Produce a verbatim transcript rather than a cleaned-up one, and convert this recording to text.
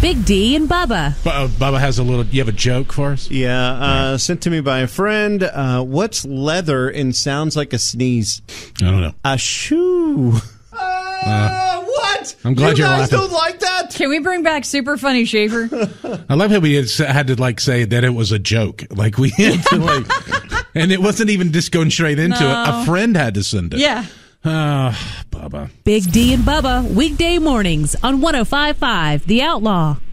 Big D and Bubba. Bu- uh, Bubba has a little. You have a joke for us? Yeah, uh, sent to me by a friend. Uh, what's leather and sounds like a sneeze? I don't know. A shoe. Uh, what? I'm glad you you're guys laughing. don't like that? Can we bring back Super Funny Schaefer? I love how we had, had to like say that it was a joke. Like we had to like, and it wasn't even just going straight into No. it. A friend had to send it. Yeah. Oh, Bubba. Big D and Bubba, weekday mornings on one oh five point five The Outlaw.